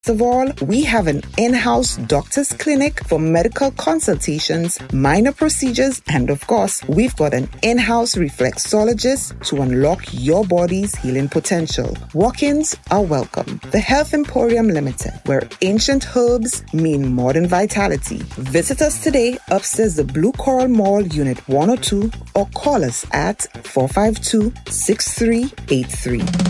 Of all, we have an in-house doctor's clinic for medical consultations, minor procedures, and of course, we've got an in-house reflexologist to unlock your body's healing potential. Walk-ins are welcome. The Health Emporium Limited, where ancient herbs mean modern vitality. Visit us today upstairs the Blue Coral Mall, Unit 102, or call us at 452-6383.